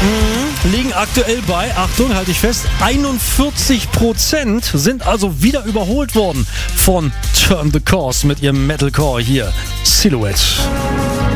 Liegen aktuell bei, Achtung, halte ich fest, 41%, sind also wieder überholt worden von Turn the Course mit ihrem Metalcore hier. Silhouette.